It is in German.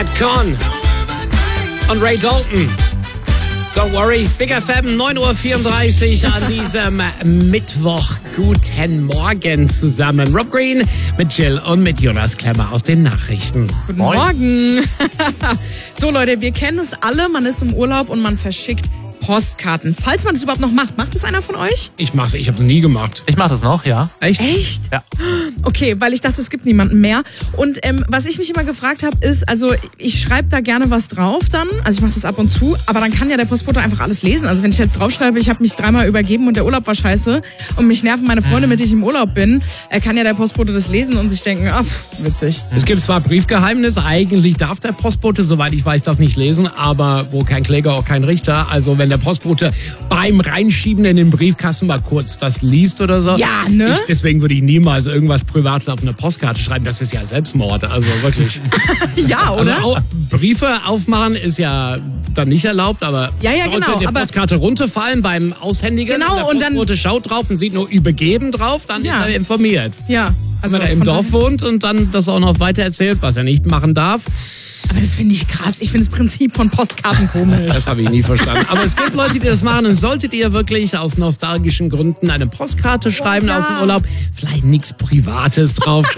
Redcon und Ray Dalton. Don't worry, Big FM, 9.34 Uhr an diesem Mittwoch. Guten Morgen zusammen. Rob Green mit Jill und mit Jonas Klemmer aus den Nachrichten. Guten Morgen. So Leute, wir kennen es alle, man ist im Urlaub und man verschickt Postkarten. Falls man das überhaupt noch macht. Macht das einer von euch? Ich mach's, ich hab's nie gemacht. Ich mach das noch, ja. Echt? Echt? Ja. Okay, weil ich dachte, es gibt niemanden mehr. Und was ich mich immer gefragt habe, ist, also ich schreibe da gerne was drauf dann, also ich mache das ab und zu, aber dann kann ja der Postbote einfach alles lesen. Also wenn ich jetzt draufschreibe, ich habe mich 3-mal übergeben und der Urlaub war scheiße und mich nerven meine Freunde, mit denen ich im Urlaub bin, kann ja der Postbote das lesen und sich denken, witzig. Es gibt zwar Briefgeheimnis, eigentlich darf der Postbote, soweit ich weiß, das nicht lesen, aber wo kein Kläger, auch kein Richter. Also wenn der Postbote beim Reinschieben in den Briefkasten mal kurz das liest oder so. Ja, ne? Deswegen würde ich niemals irgendwas Privates auf eine Postkarte schreiben. Das ist ja Selbstmord, also wirklich. Ja, oder? Also Briefe aufmachen ist ja dann nicht erlaubt, aber Ja, sollte genau, die aber Postkarte runterfallen beim Aushändigen, Genau, der und dann- Postbote schaut drauf und sieht nur übergeben drauf, dann Ja. ist er informiert. Ja. Also Wenn er im von Dorf wohnt und dann das auch noch weiter erzählt, was er nicht machen darf. Aber das finde ich krass. Ich finde das Prinzip von Postkarten komisch. Das habe ich nie verstanden. Aber es gibt Leute, die das machen. Und solltet ihr wirklich aus nostalgischen Gründen eine Postkarte schreiben ja. aus dem Urlaub, vielleicht nichts Privates drauf